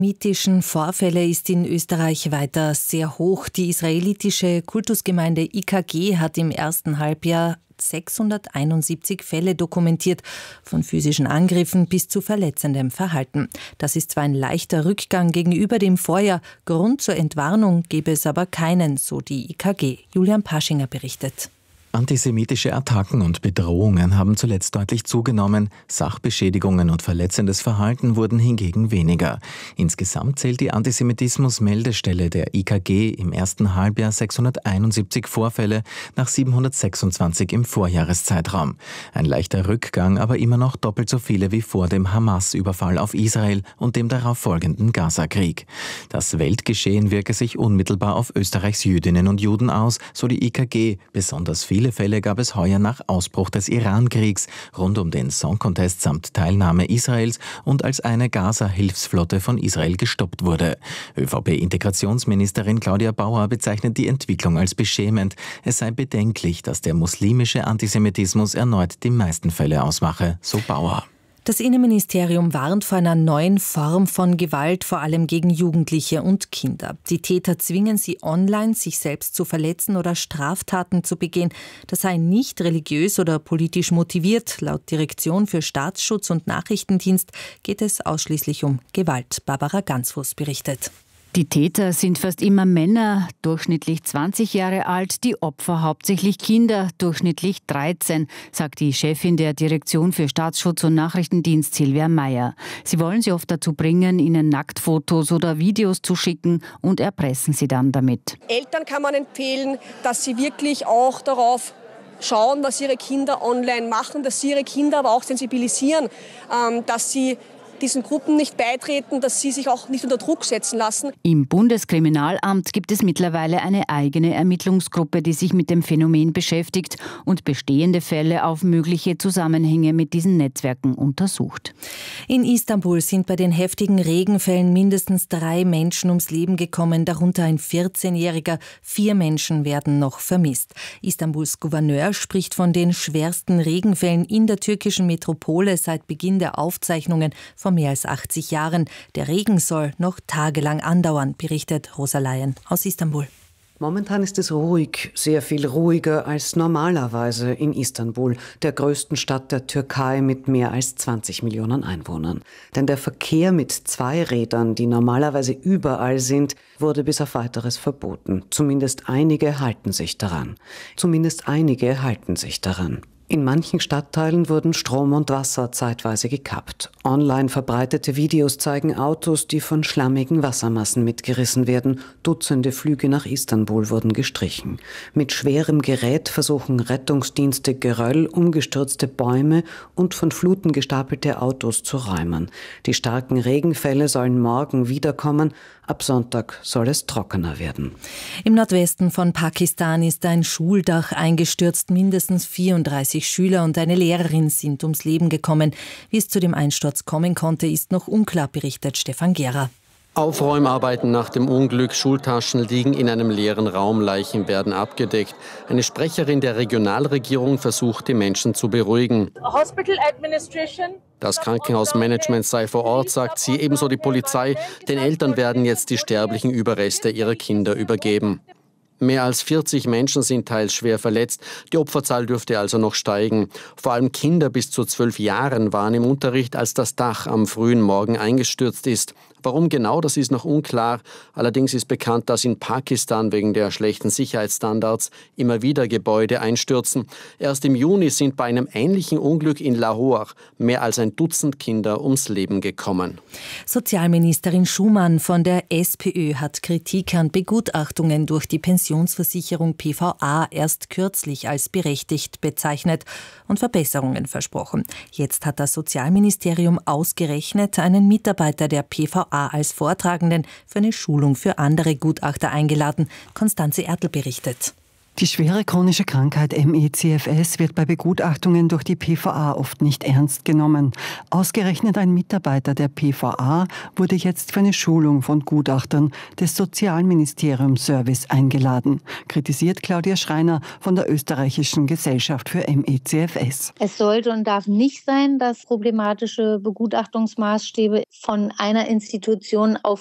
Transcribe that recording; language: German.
Antisemitischen Vorfälle ist in Österreich weiter sehr hoch. Die israelitische Kultusgemeinde IKG hat im ersten Halbjahr 671 Fälle dokumentiert, von physischen Angriffen bis zu verletzendem Verhalten. Das ist zwar ein leichter Rückgang gegenüber dem Vorjahr, Grund zur Entwarnung gebe es aber keinen, so die IKG. Julian Paschinger berichtet. Antisemitische Attacken und Bedrohungen haben zuletzt deutlich zugenommen, Sachbeschädigungen und verletzendes Verhalten wurden hingegen weniger. Insgesamt zählt die Antisemitismus-Meldestelle der IKG im ersten Halbjahr 671 Vorfälle nach 726 im Vorjahreszeitraum. Ein leichter Rückgang, aber immer noch doppelt so viele wie vor dem Hamas-Überfall auf Israel und dem darauf folgenden Gaza-Krieg. Das Weltgeschehen wirke sich unmittelbar auf Österreichs Jüdinnen und Juden aus, so die IKG. Besonders viele Fälle gab es heuer nach Ausbruch des Iran-Kriegs, rund um den Song Contest samt Teilnahme Israels und als eine Gaza-Hilfsflotte von Israel gestoppt wurde. ÖVP-Integrationsministerin Claudia Bauer bezeichnet die Entwicklung als beschämend. Es sei bedenklich, dass der muslimische Antisemitismus erneut die meisten Fälle ausmache, so Bauer. Das Innenministerium warnt vor einer neuen Form von Gewalt, vor allem gegen Jugendliche und Kinder. Die Täter zwingen sie online, sich selbst zu verletzen oder Straftaten zu begehen. Das sei nicht religiös oder politisch motiviert. Laut Direktion für Staatsschutz und Nachrichtendienst geht es ausschließlich um Gewalt. Barbara Gansfuß berichtet. Die Täter sind fast immer Männer, durchschnittlich 20 Jahre alt, die Opfer hauptsächlich Kinder, durchschnittlich 13, sagt die Chefin der Direktion für Staatsschutz und Nachrichtendienst Silvia Meyer. Sie wollen sie oft dazu bringen, ihnen Nacktfotos oder Videos zu schicken und erpressen sie dann damit. Eltern kann man empfehlen, dass sie wirklich auch darauf schauen, was ihre Kinder online machen, dass sie ihre Kinder aber auch sensibilisieren, dass sie diesen Gruppen nicht beitreten, dass sie sich auch nicht unter Druck setzen lassen. Im Bundeskriminalamt gibt es mittlerweile eine eigene Ermittlungsgruppe, die sich mit dem Phänomen beschäftigt und bestehende Fälle auf mögliche Zusammenhänge mit diesen Netzwerken untersucht. In Istanbul sind bei den heftigen Regenfällen mindestens 3 Menschen ums Leben gekommen, darunter ein 14-Jähriger. 4 Menschen werden noch vermisst. Istanbuls Gouverneur spricht von den schwersten Regenfällen in der türkischen Metropole seit Beginn der Aufzeichnungen vor mehr als 80 Jahren. Der Regen soll noch tagelang andauern, berichtet Rosa Laien aus Istanbul. Momentan ist es ruhig, sehr viel ruhiger als normalerweise in Istanbul, der größten Stadt der Türkei mit mehr als 20 Millionen Einwohnern. Denn der Verkehr mit Zweirädern, die normalerweise überall sind, wurde bis auf Weiteres verboten. Zumindest einige halten sich daran. In manchen Stadtteilen wurden Strom und Wasser zeitweise gekappt. Online verbreitete Videos zeigen Autos, die von schlammigen Wassermassen mitgerissen werden. Dutzende Flüge nach Istanbul wurden gestrichen. Mit schwerem Gerät versuchen Rettungsdienste Geröll, umgestürzte Bäume und von Fluten gestapelte Autos zu räumen. Die starken Regenfälle sollen morgen wiederkommen. Ab Sonntag soll es trockener werden. Im Nordwesten von Pakistan ist ein Schuldach eingestürzt. Mindestens 34 Schüler und eine Lehrerin sind ums Leben gekommen. Wie es zu dem Einsturz kommen konnte, ist noch unklar, berichtet Stefan Gera. Aufräumarbeiten nach dem Unglück, Schultaschen liegen in einem leeren Raum, Leichen werden abgedeckt. Eine Sprecherin der Regionalregierung versucht, die Menschen zu beruhigen. Das Krankenhausmanagement sei vor Ort, sagt sie, ebenso die Polizei. Den Eltern werden jetzt die sterblichen Überreste ihrer Kinder übergeben. Mehr als 40 Menschen sind teils schwer verletzt. Die Opferzahl dürfte also noch steigen. Vor allem Kinder bis zu 12 Jahren waren im Unterricht, als das Dach am frühen Morgen eingestürzt ist. Warum genau, das ist noch unklar. Allerdings ist bekannt, dass in Pakistan wegen der schlechten Sicherheitsstandards immer wieder Gebäude einstürzen. Erst im Juni sind bei einem ähnlichen Unglück in Lahore mehr als ein Dutzend Kinder ums Leben gekommen. Sozialministerin Schumann von der SPÖ hat Kritik an Begutachtungen durch die Pensionsversicherung PVA erst kürzlich als berechtigt bezeichnet und Verbesserungen versprochen. Jetzt hat das Sozialministerium ausgerechnet einen Mitarbeiter der PVA als Vortragenden für eine Schulung für andere Gutachter eingeladen. Konstanze Ertl berichtet. Die schwere chronische Krankheit ME/CFS wird bei Begutachtungen durch die PVA oft nicht ernst genommen. Ausgerechnet ein Mitarbeiter der PVA wurde jetzt für eine Schulung von Gutachtern des Sozialministeriums Service eingeladen, kritisiert Claudia Schreiner von der Österreichischen Gesellschaft für ME/CFS. Es sollte und darf nicht sein, dass problematische Begutachtungsmaßstäbe von einer Institution auf